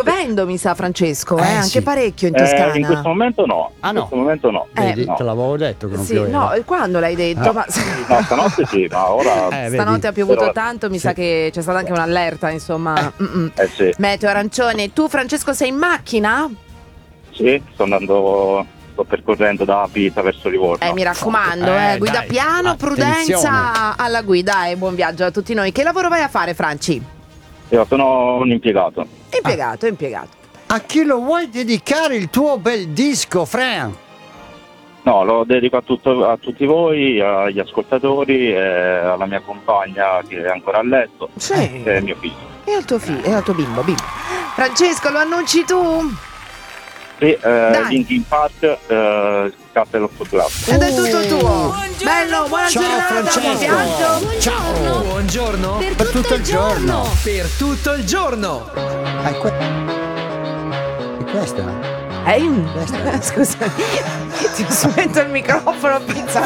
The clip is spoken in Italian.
piovendo, mi sa, Francesco, anche sì. parecchio in Toscana. In questo momento no. Ah, no. In questo momento no. Vedi, No. te l'avevo detto che non Sì, pioveva. no, quando l'hai detto? Ma No, stanotte sì, ma ora... Vedi. stanotte ha piovuto Però- tanto, mi sa che c'è stata anche un'allerta, insomma. sì. Meteo arancione. Tu, Francesco, sei in macchina? Sì, sto percorrendo da Pisa verso Livorno. Mi raccomando, guida dai, piano, prudenza alla guida e buon viaggio a tutti noi. Che lavoro vai a fare, Franci? Io sono un impiegato. Impiegato. A chi lo vuoi dedicare il tuo bel disco, Fran? No, lo dedico a tutti voi, agli ascoltatori, alla mia compagna che è ancora a letto Sì. e a mio figlio. E al tuo figlio, e al tuo bimbo. Francesco, lo annunci tu? Sì, Dai. Linkin Park, Castle of Glass. Ed è tutto tuo. Bello, buona Ciao, giornata, buon Francesco. viaggio. Ciao. Buongiorno Per tutto il giorno. per tutto il giorno. E questa? Scusami, ti ho spento il microfono, pizza.